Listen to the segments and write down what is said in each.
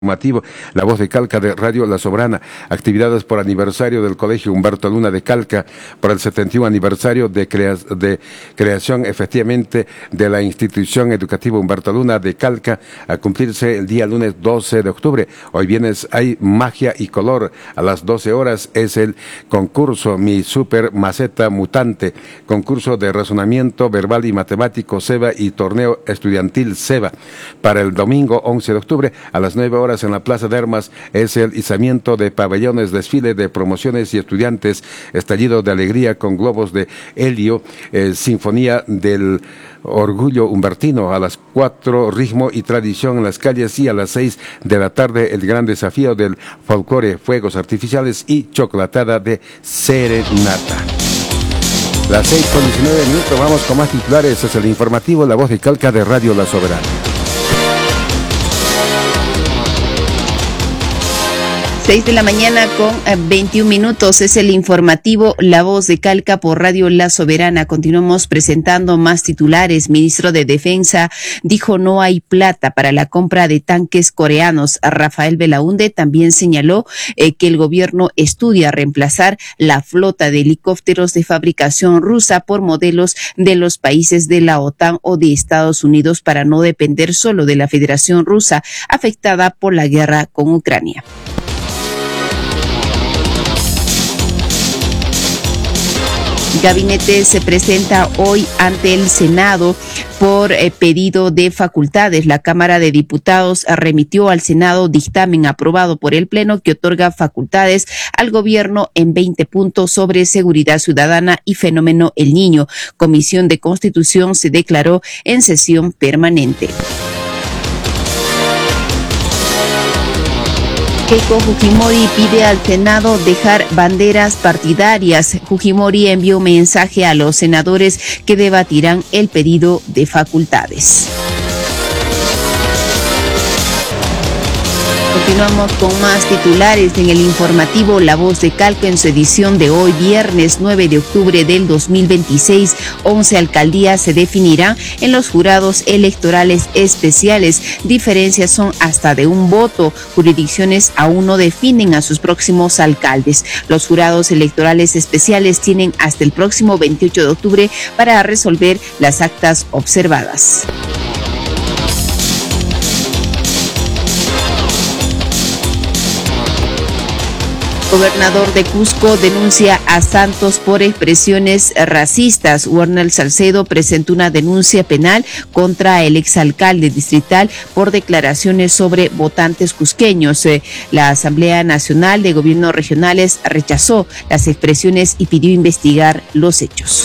Informativo, La Voz de Calca de Radio La Soberana, actividades por aniversario del Colegio Humberto Luna de Calca, por el 71 aniversario de creación efectivamente de la institución educativa Humberto Luna de Calca, a cumplirse el día lunes 12 de octubre. Hoy viernes hay magia y color, a las 12 horas es el concurso Mi Super Maceta Mutante, concurso de razonamiento verbal y matemático SEBA y torneo estudiantil SEBA. Para el domingo 11 de octubre a las 9 horas en la Plaza de Armas es el izamiento de pabellones, desfile de promociones y estudiantes, estallido de alegría con globos de helio, sinfonía del orgullo humbertino. A las 4 ritmo y tradición en las calles, y a las 6 de la tarde el gran desafío del folclore, fuegos artificiales y chocolatada de serenata. Las 6:19, vamos con más titulares. Es el informativo La Voz de Calca de Radio La Soberana. 6 de la mañana con 21 minutos, es el informativo La Voz de Calca por Radio La Soberana. Continuamos presentando más titulares. Ministro de Defensa dijo no hay plata para la compra de tanques coreanos. Rafael Belaúnde también señaló que el gobierno estudia reemplazar la flota de helicópteros de fabricación rusa por modelos de los países de la OTAN o de Estados Unidos para no depender solo de la Federación Rusa, afectada por la guerra con Ucrania. Gabinete se presenta hoy ante el Senado por pedido de facultades. La Cámara de Diputados remitió al Senado dictamen aprobado por el Pleno que otorga facultades al gobierno en 20 puntos sobre seguridad ciudadana y fenómeno El Niño. Comisión de Constitución se declaró en sesión permanente. Keiko Fujimori pide al Senado dejar banderas partidarias. Fujimori envió un mensaje a los senadores que debatirán el pedido de facultades. Continuamos con más titulares en el informativo La Voz de Calca en su edición de hoy, viernes 9 de octubre del 2026. 11 alcaldías se definirán en los jurados electorales especiales. Diferencias son hasta de un voto. Jurisdicciones aún no definen a sus próximos alcaldes. Los jurados electorales especiales tienen hasta el próximo 28 de octubre para resolver las actas observadas. Gobernador de Cusco denuncia a Santos por expresiones racistas. Warner Salcedo presentó una denuncia penal contra el exalcalde distrital por declaraciones sobre votantes cusqueños. La Asamblea Nacional de Gobiernos Regionales rechazó las expresiones y pidió investigar los hechos.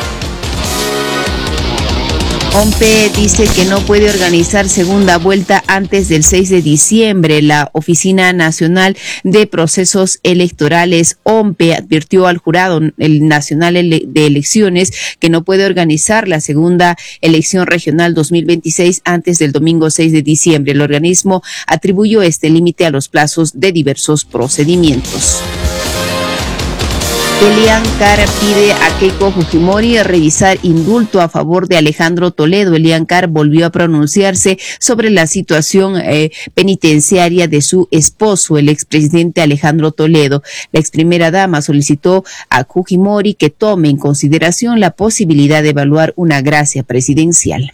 OMPE dice que no puede organizar segunda vuelta antes del 6 de diciembre. La Oficina Nacional de Procesos Electorales, OMPE, advirtió al Jurado Nacional de Elecciones que no puede organizar la segunda elección regional 2026 antes del domingo 6 de diciembre. El organismo atribuyó este límite a los plazos de diversos procedimientos. Elian Carr pide a Keiko Fujimori revisar indulto a favor de Alejandro Toledo. Elian Carr volvió a pronunciarse sobre la situación penitenciaria de su esposo, el expresidente Alejandro Toledo. La ex primera dama solicitó a Fujimori que tome en consideración la posibilidad de evaluar una gracia presidencial.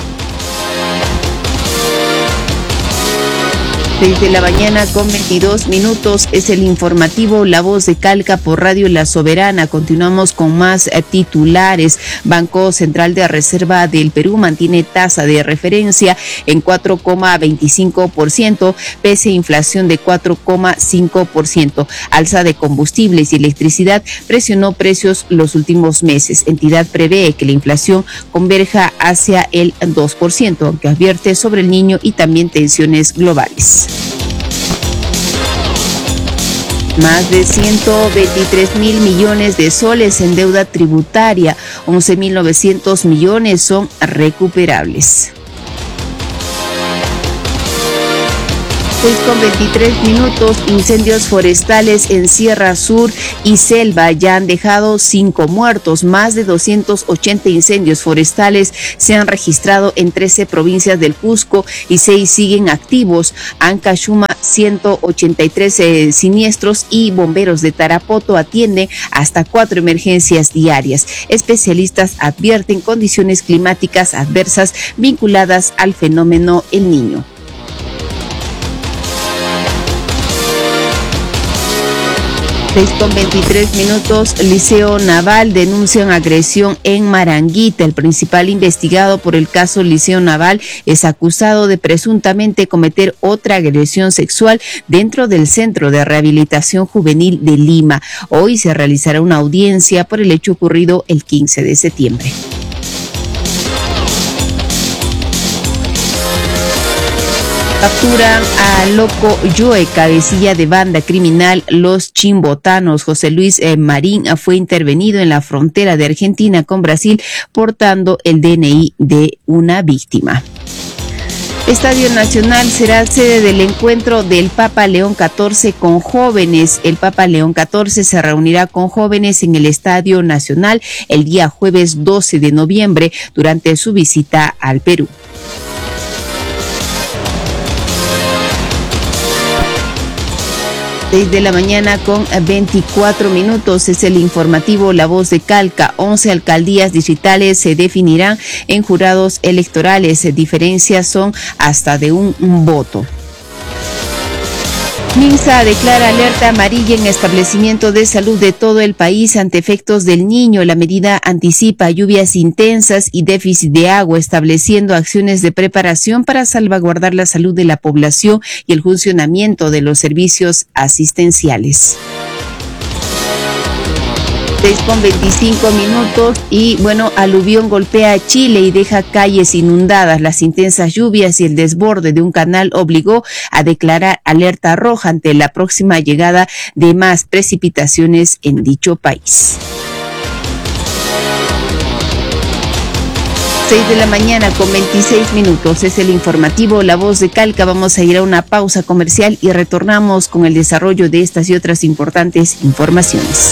6 de la mañana con 22 minutos es el informativo La Voz de Calca por Radio La Soberana. Continuamos con más titulares. Banco Central de Reserva del Perú mantiene tasa de referencia en 4,25%, pese a inflación de 4,5%. Alza de combustibles y electricidad presionó precios los últimos meses. Entidad prevé que la inflación converja hacia el 2%, aunque advierte sobre El Niño y también tensiones globales. Más de 123.000 millones de soles en deuda tributaria, 11.900 millones son recuperables. 6:23, incendios forestales en Sierra Sur y Selva ya han dejado 5 muertos. Más de 280 incendios forestales se han registrado en 13 provincias del Cusco y 6 siguen activos. Ancashuma, 183 siniestros y bomberos de Tarapoto atienden hasta 4 emergencias diarias. Especialistas advierten condiciones climáticas adversas vinculadas al fenómeno El Niño. 6:23, Liceo Naval denuncian agresión en Maranguita. El principal investigado por el caso Liceo Naval es acusado de presuntamente cometer otra agresión sexual dentro del Centro de Rehabilitación Juvenil de Lima. Hoy se realizará una audiencia por el hecho ocurrido el 15 de septiembre. Capturan a Loco Yoe, cabecilla de banda criminal Los Chimbotanos. José Luis Marín fue intervenido en la frontera de Argentina con Brasil portando el DNI de una víctima. Estadio Nacional será sede del encuentro del Papa León XIV con jóvenes. El Papa León XIV se reunirá con jóvenes en el Estadio Nacional el día jueves 12 de noviembre durante su visita al Perú. 6:24 es el informativo La Voz de Calca. 11 alcaldías distritales se definirán en jurados electorales. Diferencias son hasta de un voto. MINSA declara alerta amarilla en establecimientos de salud de todo el país ante efectos del Niño. La medida anticipa lluvias intensas y déficit de agua, estableciendo acciones de preparación para salvaguardar la salud de la población y el funcionamiento de los servicios asistenciales. 6:25 y aluvión golpea a Chile y deja calles inundadas. Las intensas lluvias y el desborde de un canal obligó a declarar alerta roja ante la próxima llegada de más precipitaciones en dicho país. 6:26 es el informativo La Voz de Calca. Vamos a ir a una pausa comercial y retornamos con el desarrollo de estas y otras importantes informaciones.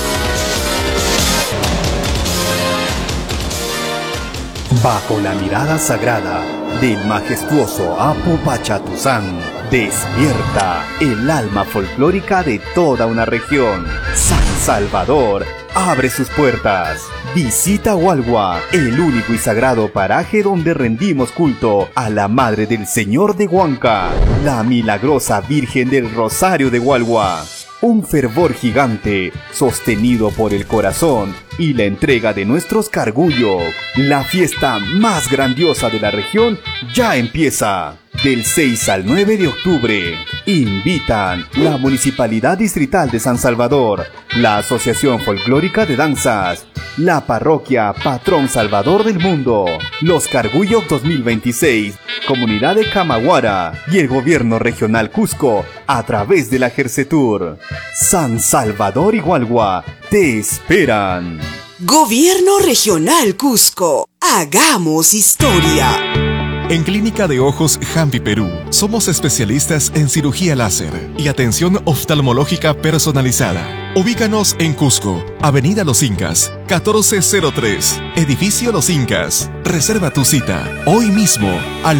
Bajo la mirada sagrada del majestuoso Apo Pachatuzán, despierta el alma folclórica de toda una región. San Salvador abre sus puertas. Visita Hualhua, el único y sagrado paraje donde rendimos culto a la Madre del Señor de Huanca, la milagrosa Virgen del Rosario de Hualhua. Un fervor gigante, sostenido por el corazón y la entrega de nuestros cargullos. La fiesta más grandiosa de la región ya empieza. Del 6 al 9 de octubre. Invitan la Municipalidad Distrital de San Salvador, la Asociación Folclórica de Danzas, la Parroquia Patrón Salvador del Mundo, los Cargullos 2026, Comunidad de Camaguara y el Gobierno Regional Cusco a través de la Jersetur. San Salvador y Hualhua te esperan. Gobierno Regional Cusco. Hagamos historia. En Clínica de Ojos Jampi Perú, somos especialistas en cirugía láser y atención oftalmológica personalizada. Ubícanos en Cusco, Avenida Los Incas, 1403, Edificio Los Incas. Reserva tu cita hoy mismo al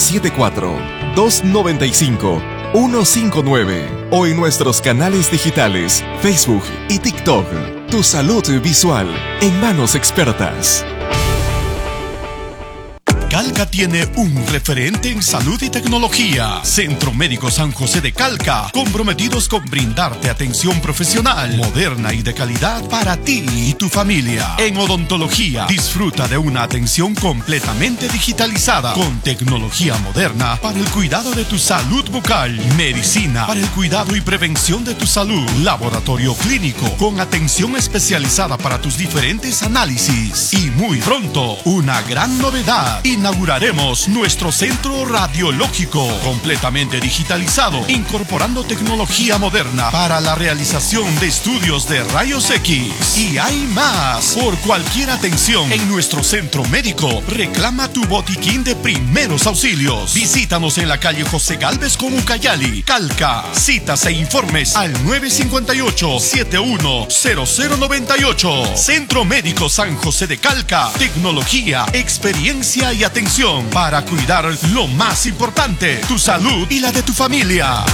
974-295-159 o en nuestros canales digitales, Facebook y TikTok. Tu salud visual en manos expertas. Calca tiene un referente en salud y tecnología. Centro Médico San José de Calca, comprometidos con brindarte atención profesional, moderna y de calidad para ti y tu familia. En odontología, disfruta de una atención completamente digitalizada, con tecnología moderna para el cuidado de tu salud bucal. Medicina para el cuidado y prevención de tu salud. Laboratorio clínico con atención especializada para tus diferentes análisis. Y muy pronto, una gran novedad. Inauguramos inauguraremos nuestro centro radiológico, completamente digitalizado, incorporando tecnología moderna para la realización de estudios de rayos X. Y hay más. Por cualquier atención en nuestro centro médico, reclama tu botiquín de primeros auxilios. Visítanos en la calle José Gálvez con Ucayali, Calca. Citas e informes al 958-710098. Centro Médico San José de Calca. Tecnología, experiencia y atención para cuidar lo más importante, tu salud y la de tu familia.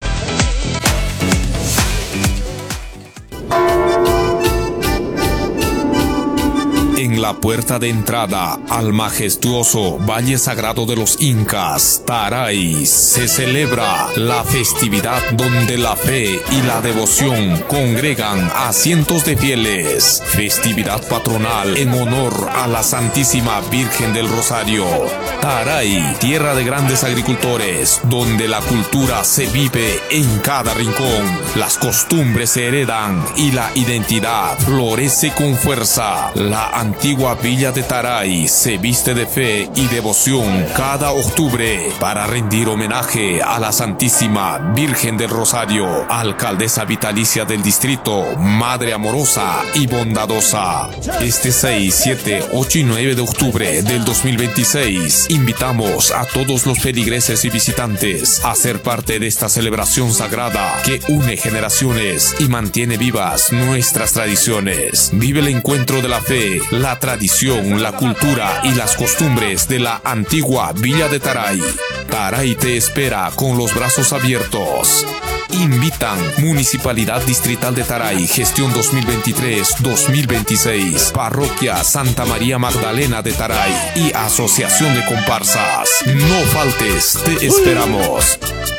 En la puerta de entrada al majestuoso Valle Sagrado de los Incas, Taray, se celebra la festividad donde la fe y la devoción congregan a cientos de fieles. Festividad patronal en honor a la Santísima Virgen del Rosario. Taray, tierra de grandes agricultores, donde la cultura se vive en cada rincón, las costumbres se heredan y la identidad florece con fuerza. La antigua villa de Taray se viste de fe y devoción cada octubre para rendir homenaje a la Santísima Virgen del Rosario, alcaldesa vitalicia del distrito, madre amorosa y bondadosa. Este 6, 7, 8 y 9 de octubre del 2026 invitamos a todos los feligreses y visitantes a ser parte de esta celebración sagrada que une generaciones y mantiene vivas nuestras tradiciones. Vive el encuentro de la fe, la tradición, la cultura y las costumbres de la antigua Villa de Taray. Taray te espera con los brazos abiertos. Invitan Municipalidad Distrital de Taray, gestión 2023-2026, Parroquia Santa María Magdalena de Taray y Asociación de Comparsas. No faltes, te esperamos.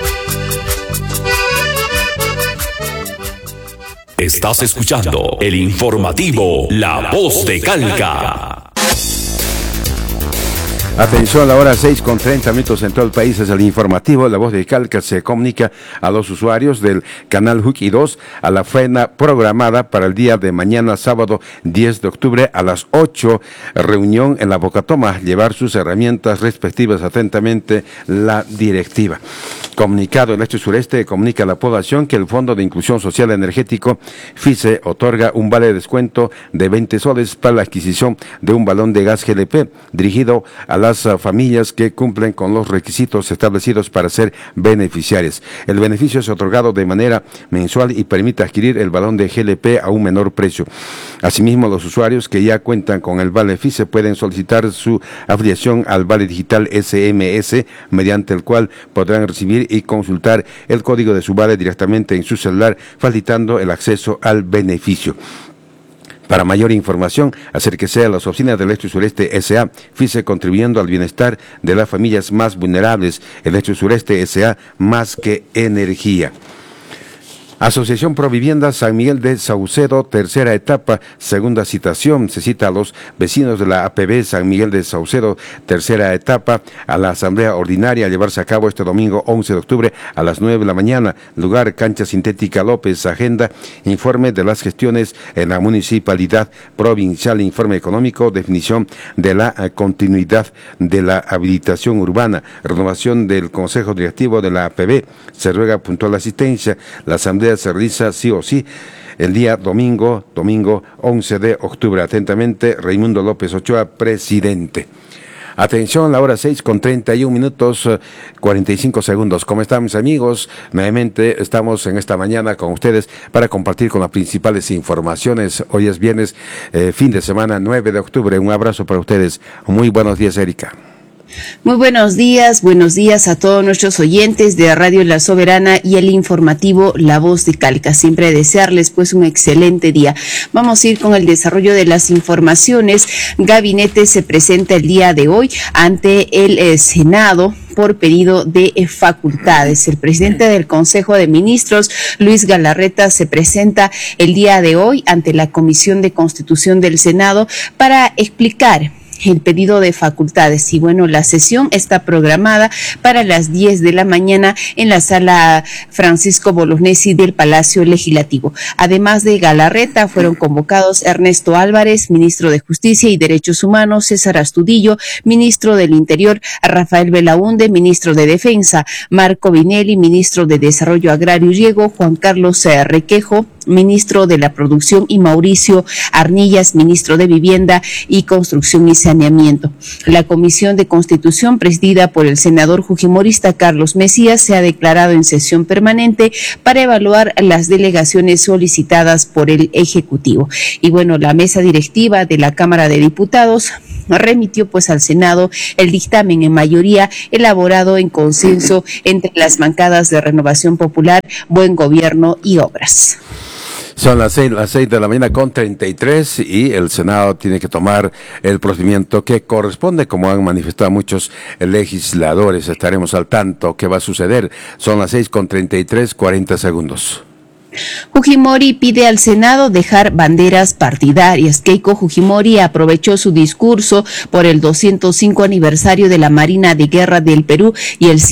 Estás escuchando el informativo La Voz de Calca. Atención, a la hora 6:30 en todo el país es el informativo. La Voz de Calca se comunica a los usuarios del canal Huki 2 a la faena programada para el día de mañana, sábado 10 de octubre a las 8. Reunión en la Bocatoma. Llevar sus herramientas respectivas. Atentamente, la directiva. Comunicado, el Este Sureste comunica a la población que el Fondo de Inclusión Social Energético FICE otorga un vale de descuento de 20 soles para la adquisición de un balón de gas GLP dirigido a las familias que cumplen con los requisitos establecidos para ser beneficiarias. El beneficio es otorgado de manera mensual y permite adquirir el balón de GLP a un menor precio. Asimismo, los usuarios que ya cuentan con el vale FICE pueden solicitar su afiliación al vale digital SMS, mediante el cual podrán recibir y consultar el código de su vale directamente en su celular, facilitando el acceso al beneficio. Para mayor información, acérquese a las oficinas del Este Sureste S.A., FICE, contribuyendo al bienestar de las familias más vulnerables. El Este Sureste S.A., más que energía. Asociación Provivienda San Miguel de Saucedo, tercera etapa, segunda citación. Se cita a los vecinos de la APB San Miguel de Saucedo, tercera etapa, a la asamblea ordinaria a llevarse a cabo este domingo 11 de octubre a las 9 de la mañana. Lugar, Cancha Sintética López. Agenda, informe de las gestiones en la municipalidad provincial, informe económico, definición de la continuidad de la habilitación urbana, renovación del Consejo Directivo de la APB. Se ruega puntual asistencia. La asamblea se realiza sí o sí el día domingo 11 de octubre. Atentamente, Raimundo López Ochoa, presidente. Atención, la hora 6:31, 45 segundos. ¿Cómo están, mis amigos? Nuevamente estamos en esta mañana con ustedes para compartir con las principales informaciones. Hoy es viernes, fin de semana, 9 de octubre. Un abrazo para ustedes. Muy buenos días, Erika. Muy buenos días a todos nuestros oyentes de Radio La Soberana y el informativo La Voz de Calca. Siempre desearles pues un excelente día. Vamos a ir con el desarrollo de las informaciones. Gabinete se presenta el día de hoy ante el Senado por pedido de facultades. El presidente del Consejo de Ministros, Luis Galarreta, se presenta el día de hoy ante la Comisión de Constitución del Senado para explicar el pedido de facultades. Y bueno, la sesión está programada para las 10 de la mañana en la sala Francisco Bolognesi del Palacio Legislativo. Además de Galarreta, fueron convocados Ernesto Álvarez, ministro de Justicia y Derechos Humanos, César Astudillo, ministro del Interior, Rafael Belaúnde, ministro de Defensa, Marco Vinelli, ministro de Desarrollo Agrario y Riego, Juan Carlos Requejo, ministro de la Producción, y Mauricio Arnillas, ministro de Vivienda y Construcción y Saneamiento. La Comisión de Constitución, presidida por el senador fujimorista Carlos Mesías, se ha declarado en sesión permanente para evaluar las delegaciones solicitadas por el Ejecutivo. Y bueno, la mesa directiva de la Cámara de Diputados remitió pues al Senado el dictamen en mayoría elaborado en consenso entre las bancadas de Renovación Popular, Buen Gobierno y Obras. Son las 6 de la mañana con 33 y el Senado tiene que tomar el procedimiento que corresponde, como han manifestado muchos legisladores. Estaremos al tanto qué va a suceder. Son las 6 con 33, 40 segundos. Fujimori pide al Senado dejar banderas partidarias. Keiko Fujimori aprovechó su discurso por el 205 aniversario de la Marina de Guerra del Perú y el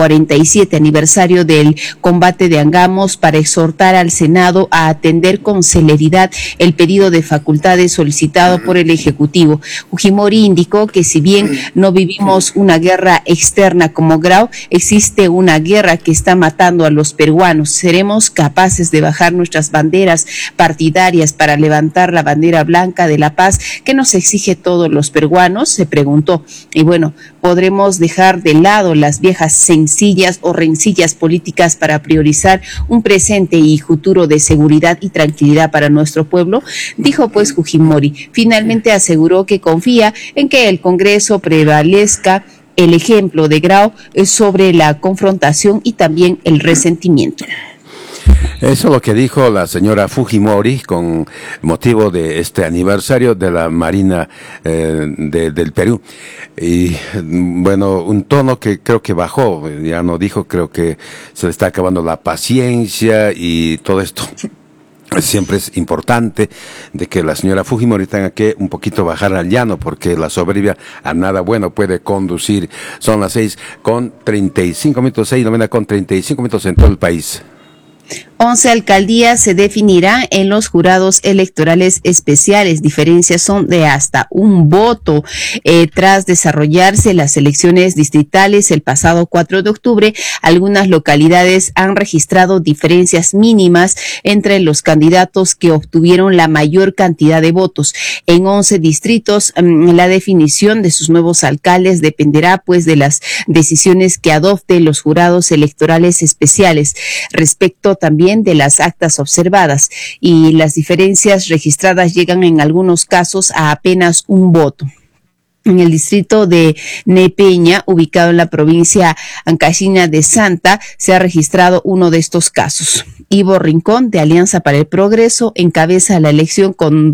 147 aniversario del combate de Angamos para exhortar al Senado a atender con celeridad el pedido de facultades solicitado por el Ejecutivo. Fujimori indicó que si bien no vivimos una guerra externa como Grau, existe una guerra que está matando a los peruanos. Seremos capaces de bajar nuestras banderas partidarias para levantar la bandera blanca de la paz que nos exige todos los peruanos, se preguntó. Y bueno, ¿podremos dejar de lado las viejas sencillas o rencillas políticas para priorizar un presente y futuro de seguridad y tranquilidad para nuestro pueblo? Dijo pues Fujimori. Finalmente aseguró que confía en que el Congreso prevalezca el ejemplo de Grau sobre la confrontación y también el resentimiento. Eso es lo que dijo la señora Fujimori con motivo de este aniversario de la Marina del Perú. Y bueno, un tono que creo que bajó, ya no dijo, creo que se le está acabando la paciencia y todo esto. Siempre es importante de que la señora Fujimori tenga que un poquito bajar al llano, porque la soberbia a nada bueno puede conducir. Son las 6 con 35 minutos, 6:90 con 35 minutos en todo el país. 11 alcaldías se definirán en los jurados electorales especiales. Diferencias son de hasta un voto. Tras desarrollarse las elecciones distritales el pasado 4 de octubre, algunas localidades han registrado diferencias mínimas entre los candidatos que obtuvieron la mayor cantidad de votos. En 11 distritos, la definición de sus nuevos alcaldes dependerá pues de las decisiones que adopten los jurados electorales especiales. Respecto también de las actas observadas, y las diferencias registradas llegan en algunos casos a apenas un voto. En el distrito de Nepeña, ubicado en la provincia Ancashina de Santa, se ha registrado uno de estos casos. Ivo Rincón, de Alianza para el Progreso, encabeza la elección con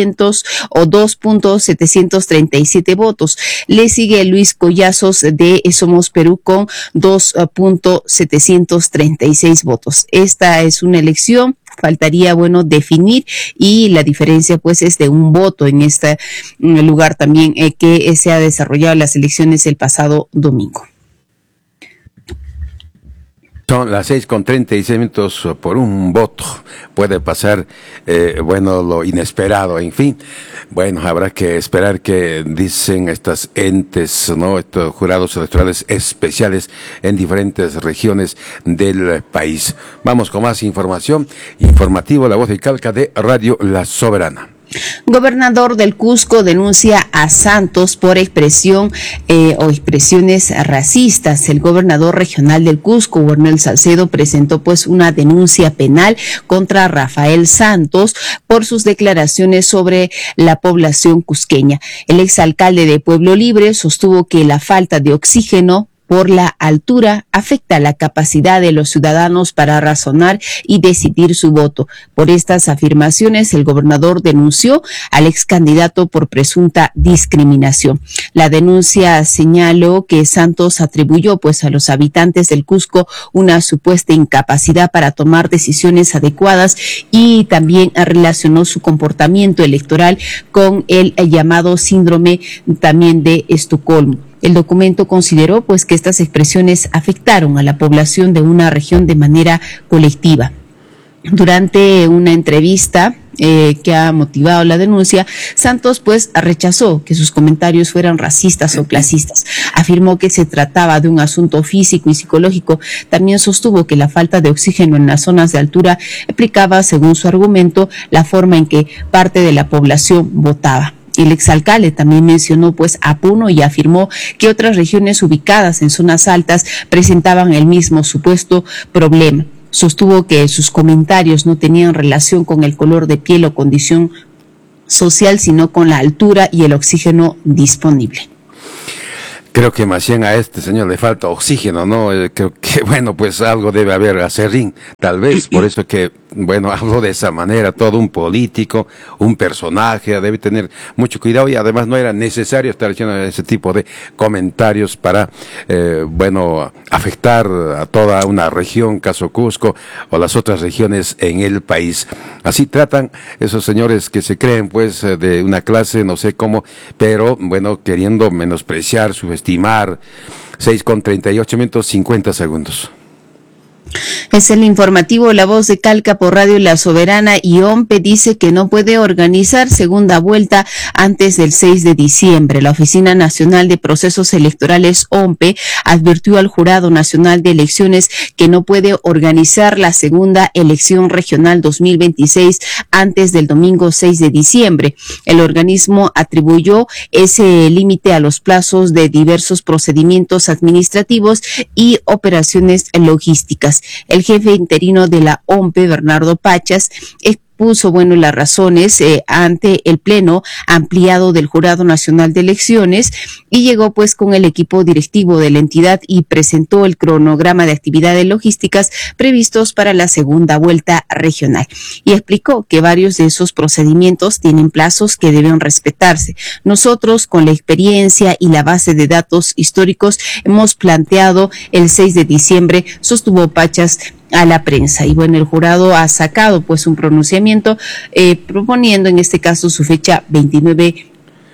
202.737 votos. Le sigue Luis Collazos de Somos Perú con 2.736 votos. Esta es una elección, faltaría, bueno, definir, y la diferencia pues es de un voto en este lugar también que se ha desarrollado las elecciones el pasado domingo. Son las 6 con 36 minutos por un voto. Puede pasar, bueno, lo inesperado, en fin. Bueno, habrá que esperar que dicen estas entes, ¿no? Estos jurados electorales especiales en diferentes regiones del país. Vamos con más información. Informativo, La Voz de Calca de Radio La Soberana. Gobernador del Cusco denuncia a Santos por expresión o expresiones racistas. El gobernador regional del Cusco, Wernel Salcedo, presentó pues una denuncia penal contra Rafael Santos por sus declaraciones sobre la población cusqueña. El exalcalde de Pueblo Libre sostuvo que la falta de oxígeno por la altura afecta la capacidad de los ciudadanos para razonar y decidir su voto. Por estas afirmaciones, el gobernador denunció al ex candidato por presunta discriminación. La denuncia señaló que Santos atribuyó pues a los habitantes del Cusco una supuesta incapacidad para tomar decisiones adecuadas y también relacionó su comportamiento electoral con el llamado síndrome también de Estocolmo. El documento consideró pues que estas expresiones afectaron a la población de una región de manera colectiva. Durante una entrevista que ha motivado la denuncia, Santos pues rechazó que sus comentarios fueran racistas o clasistas. Afirmó que se trataba de un asunto físico y psicológico. También sostuvo que la falta de oxígeno en las zonas de altura explicaba, según su argumento, la forma en que parte de la población votaba. El exalcalde también mencionó pues a Puno y afirmó que otras regiones ubicadas en zonas altas presentaban el mismo supuesto problema. Sostuvo que sus comentarios no tenían relación con el color de piel o condición social, sino con la altura y el oxígeno disponible. Creo que más bien a este señor le falta oxígeno, ¿no? Creo que, bueno, pues algo debe haber acerrín, tal vez, por eso que, bueno, hablo de esa manera, todo un político, un personaje, debe tener mucho cuidado y además no era necesario estar haciendo ese tipo de comentarios para, bueno, afectar a toda una región, caso Cusco, o las otras regiones en el país. Así tratan esos señores que se creen, pues, de una clase, no sé cómo, pero, bueno, queriendo menospreciar, subestimar. 6:38 minutos, 50 segundos. Es el informativo La Voz de Calca por Radio La Soberana y OMPE dice que no puede organizar segunda vuelta antes del 6 de diciembre. La Oficina Nacional de Procesos Electorales OMPE advirtió al Jurado Nacional de Elecciones que no puede organizar la segunda elección regional 2026 antes del domingo 6 de diciembre. El organismo atribuyó ese límite a los plazos de diversos procedimientos administrativos y operaciones logísticas. El jefe interino de la OMPE, Bernardo Pachas, expuso, las razones ante el pleno ampliado del Jurado Nacional de Elecciones y llegó pues con el equipo directivo de la entidad y presentó el cronograma de actividades logísticas previstos para la segunda vuelta regional. Y explicó que varios de esos procedimientos tienen plazos que deben respetarse. Nosotros, con la experiencia y la base de datos históricos, hemos planteado el 6 de diciembre, sostuvo Pachas a la prensa. Y el jurado ha sacado pues un pronunciamiento proponiendo en este caso su fecha 29,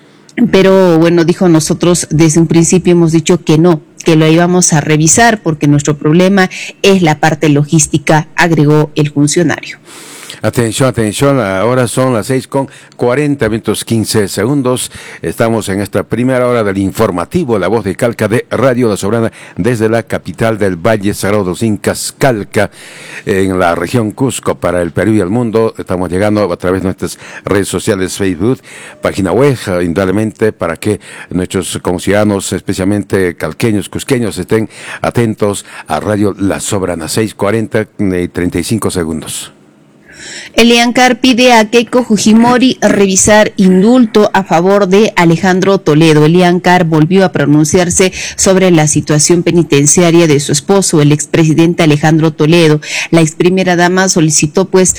pero dijo, nosotros desde un principio hemos dicho que no, que lo íbamos a revisar porque nuestro problema es la parte logística, agregó el funcionario. Atención, ahora son las 6:40 minutos 15 segundos. Estamos en esta primera hora del informativo La Voz de Calca de Radio La Soberana desde la capital del Valle Sagrado de los Incas, Calca, en la región Cusco para el Perú y el mundo. Estamos llegando a través de nuestras redes sociales, Facebook, página web, indudablemente para que nuestros conciudadanos, especialmente calqueños, cusqueños, estén atentos a Radio La Soberana. 6:40 y 35 segundos. Eliancar pide a Keiko Fujimori revisar indulto a favor de Alejandro Toledo. Eliancar volvió a pronunciarse sobre la situación penitenciaria de su esposo, el expresidente Alejandro Toledo. La ex primera dama solicitó pues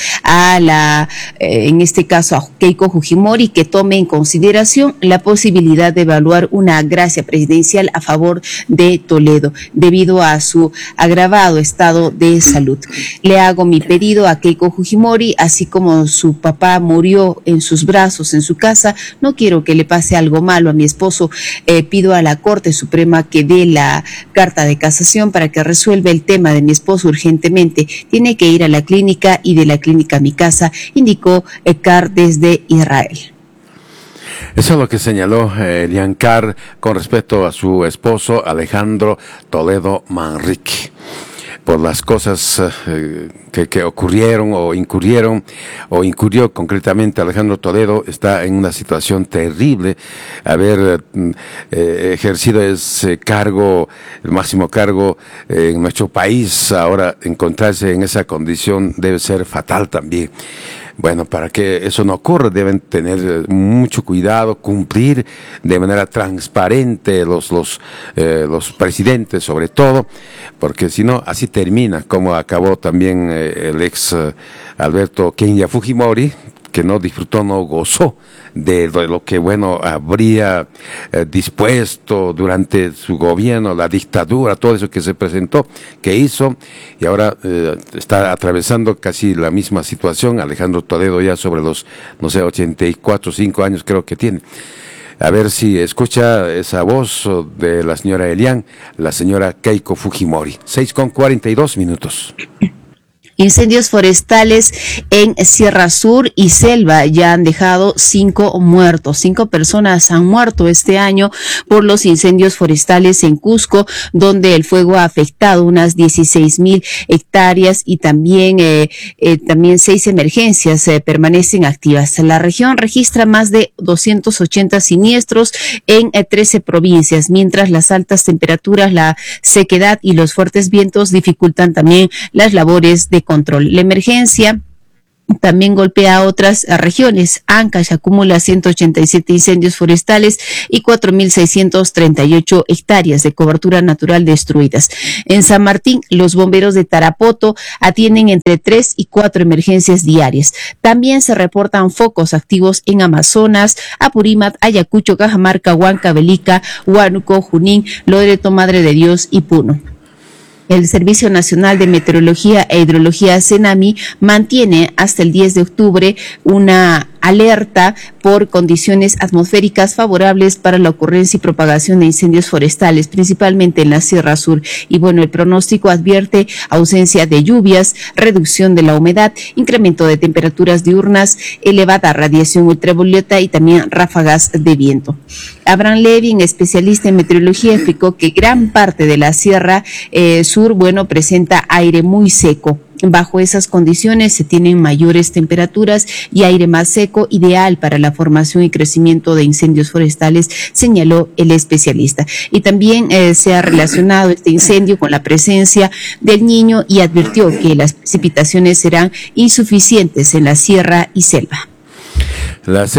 en este caso a Keiko Fujimori que tome en consideración la posibilidad de evaluar una gracia presidencial a favor de Toledo debido a su agravado estado de salud. Le hago mi pedido a Keiko Fujimori, así como su papá murió en sus brazos en su casa, no quiero que le pase algo malo a mi esposo. Pido a la Corte Suprema que dé la carta de casación para que resuelva el tema de mi esposo urgentemente. Tiene que ir a la clínica y de la clínica a mi casa, indicó Ekar desde Israel. Eso es lo que señaló Eliancar con respecto a su esposo Alejandro Toledo Manrique. Por las cosas que ocurrieron o incurrió concretamente Alejandro Toledo, está en una situación terrible. Haber ejercido ese cargo, el máximo cargo en nuestro país, ahora encontrarse en esa condición debe ser fatal también. Bueno, para que eso no ocurra deben tener mucho cuidado, cumplir de manera transparente los presidentes sobre todo, porque si no, así termina, como acabó también el ex Alberto Kenya Fujimori, que no disfrutó, no gozó de lo que, bueno, habría dispuesto durante su gobierno, la dictadura, todo eso que se presentó, que hizo, y ahora está atravesando casi la misma situación. Alejandro Toledo ya sobre los, 84, 5 años creo que tiene. A ver si escucha esa voz de la señora Elian, la señora Keiko Fujimori. 6:42. Incendios forestales en Sierra Sur y Selva ya han dejado 5 muertos. 5 personas han muerto este año por los incendios forestales en Cusco, donde el fuego ha afectado unas 16,000 hectáreas y también 6 emergencias permanecen activas. La región registra más de 280 siniestros en 13 provincias, mientras las altas temperaturas, la sequedad y los fuertes vientos dificultan también las labores de control. La emergencia también golpea a otras regiones. Ancash acumula 187 incendios forestales y 4,638 hectáreas de cobertura natural destruidas. En San Martín, los bomberos de Tarapoto atienden entre 3 y 4 emergencias diarias. También se reportan focos activos en Amazonas, Apurímac, Ayacucho, Cajamarca, Huancavelica, Huánuco, Junín, Loreto, Madre de Dios y Puno. El Servicio Nacional de Meteorología e Hidrología, CENAMI, mantiene hasta el 10 de octubre una alerta por condiciones atmosféricas favorables para la ocurrencia y propagación de incendios forestales, principalmente en la Sierra Sur. Y bueno, el pronóstico advierte ausencia de lluvias, reducción de la humedad, incremento de temperaturas diurnas, elevada radiación ultravioleta y también ráfagas de viento. Abraham Levin, especialista en meteorología, explicó que gran parte de la Sierra Sur, presenta aire muy seco. Bajo esas condiciones se tienen mayores temperaturas y aire más seco, ideal para la formación y crecimiento de incendios forestales, señaló el especialista. Y también se ha relacionado este incendio con la presencia del Niño y advirtió que las precipitaciones serán insuficientes en la sierra y selva. Las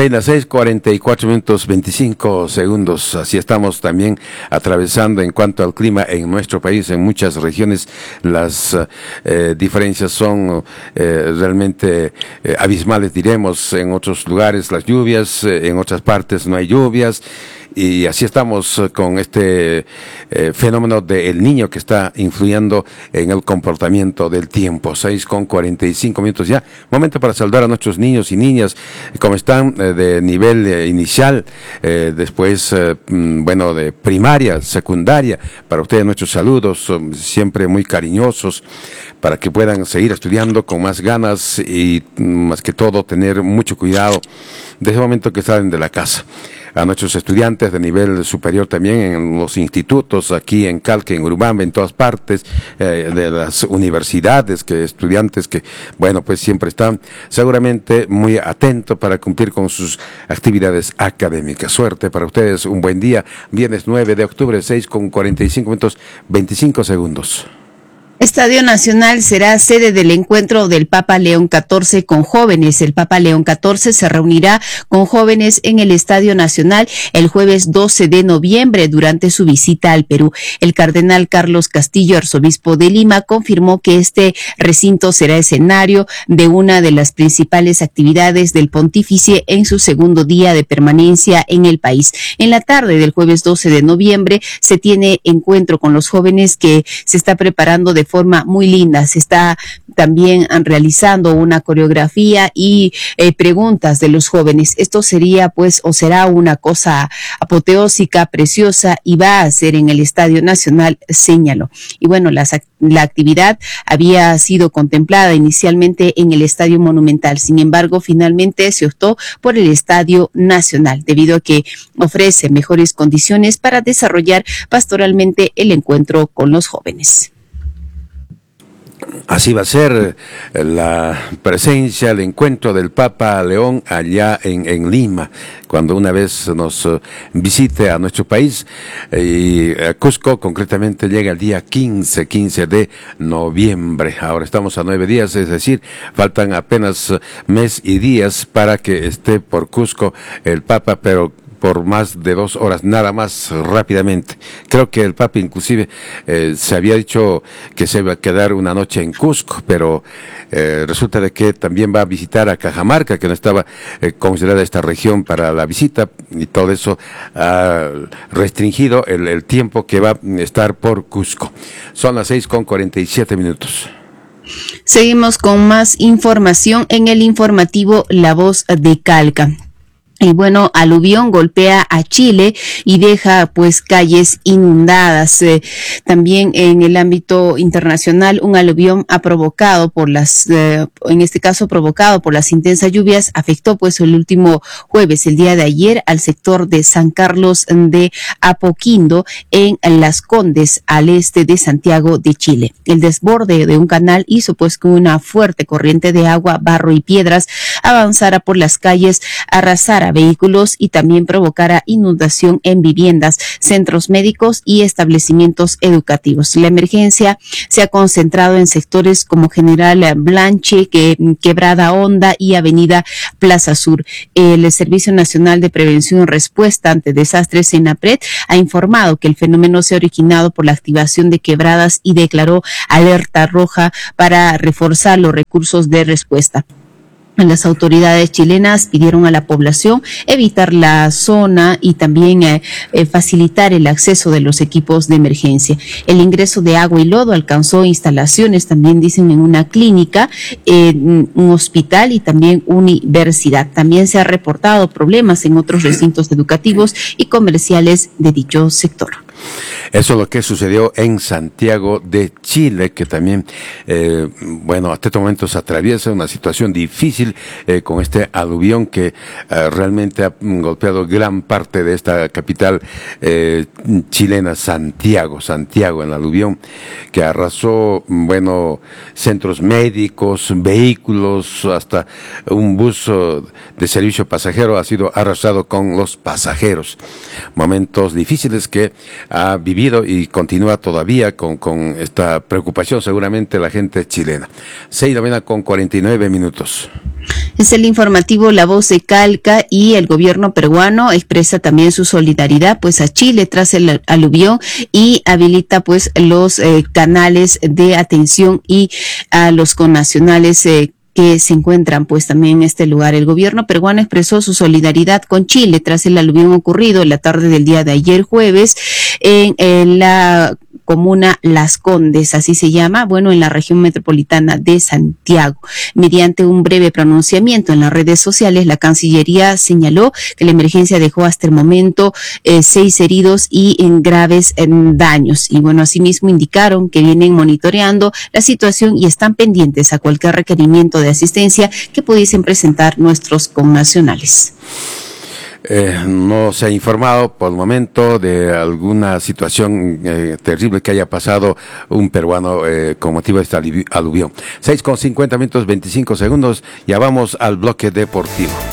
6:44, 25 segundos. Así estamos también atravesando en cuanto al clima en nuestro país. En muchas regiones las diferencias son realmente abismales, diremos. En otros lugares las lluvias, en otras partes no hay lluvias. Y así estamos con este fenómeno del Niño que está influyendo en el comportamiento del tiempo. 6:45 ya. Momento para saludar a nuestros niños y niñas. ¿Cómo están? De nivel inicial, después, de primaria, secundaria. Para ustedes nuestros saludos, siempre muy cariñosos, para que puedan seguir estudiando con más ganas y más que todo tener mucho cuidado desde el momento que salen de la casa. A nuestros estudiantes de nivel superior también en los institutos, aquí en Calca, en Urubamba, en todas partes, de las universidades, estudiantes que, siempre están seguramente muy atentos para cumplir con sus actividades académicas. Suerte para ustedes, un buen día, viernes 9 de octubre, 6:45, 25 segundos. Estadio Nacional será sede del encuentro del Papa León XIV con jóvenes. El Papa León XIV se reunirá con jóvenes en el Estadio Nacional el jueves 12 de noviembre durante su visita al Perú. El cardenal Carlos Castillo, arzobispo de Lima, confirmó que este recinto será escenario de una de las principales actividades del pontífice en su segundo día de permanencia en el país. En la tarde del jueves 12 de noviembre se tiene encuentro con los jóvenes que se está preparando de forma muy linda. Se está también realizando una coreografía y preguntas de los jóvenes. Esto sería o será una cosa apoteósica, preciosa, y va a ser en el Estadio Nacional, señaló. Y la actividad había sido contemplada inicialmente en el Estadio Monumental. Sin embargo, finalmente se optó por el Estadio Nacional, debido a que ofrece mejores condiciones para desarrollar pastoralmente el encuentro con los jóvenes. Así va a ser la presencia, el encuentro del Papa León allá en Lima, cuando una vez nos visite a nuestro país, y a Cusco concretamente llega el día 15 de noviembre. Ahora estamos a 9 días, es decir, faltan apenas mes y días para que esté por Cusco el Papa, pero por más de 2 horas, nada más rápidamente. Creo que el Papa inclusive se había dicho que se iba a quedar una noche en Cusco, pero resulta de que también va a visitar a Cajamarca, que no estaba considerada esta región para la visita, y todo eso ha restringido el tiempo que va a estar por Cusco. Son las 6:47. Seguimos con más información en el informativo La Voz de Calca. Y bueno, aluvión golpea a Chile y deja pues calles inundadas. También en el ámbito internacional, un aluvión ha provocado en este caso provocado por las intensas lluvias, afectó pues el último jueves, el día de ayer, al sector de San Carlos de Apoquindo en Las Condes, al este de Santiago de Chile. El desborde de un canal hizo pues que una fuerte corriente de agua, barro y piedras avanzara por las calles, arrasara vehículos y también provocara inundación en viviendas, centros médicos y establecimientos educativos. La emergencia se ha concentrado en sectores como General Blanche, Quebrada Honda y Avenida Plaza Sur. El Servicio Nacional de Prevención y Respuesta ante Desastres, SENAPRED, ha informado que el fenómeno se ha originado por la activación de quebradas y declaró alerta roja para reforzar los recursos de respuesta. Las autoridades chilenas pidieron a la población evitar la zona y también facilitar el acceso de los equipos de emergencia. El ingreso de agua y lodo alcanzó instalaciones, también dicen, en una clínica, un hospital y también universidad. También se han reportado problemas en otros recintos educativos y comerciales de dicho sector. Eso es lo que sucedió en Santiago de Chile, que también, hasta este momento se atraviesa una situación difícil con este aluvión que realmente ha golpeado gran parte de esta capital chilena, Santiago, el aluvión que arrasó, centros médicos, vehículos, hasta un bus de servicio pasajero ha sido arrasado con los pasajeros. Momentos difíciles que ha vivido y continúa todavía con esta preocupación seguramente la gente chilena. 6:49. Es el informativo La Voz de Calca, y el gobierno peruano expresa también su solidaridad pues a Chile tras el aluvión y habilita pues los canales de atención y a los connacionales que se encuentran pues también en este lugar. El gobierno peruano expresó su solidaridad con Chile tras el aluvión ocurrido en la tarde del día de ayer jueves en la comuna Las Condes, así se llama, en la región metropolitana de Santiago. Mediante un breve pronunciamiento en las redes sociales, la Cancillería señaló que la emergencia dejó hasta el momento 6 heridos y en graves daños. Y asimismo indicaron que vienen monitoreando la situación y están pendientes a cualquier requerimiento de asistencia que pudiesen presentar nuestros connacionales. No se ha informado por el momento de alguna situación terrible que haya pasado un peruano con motivo de esta aluvión. 6:50, 25 segundos, ya vamos al bloque deportivo.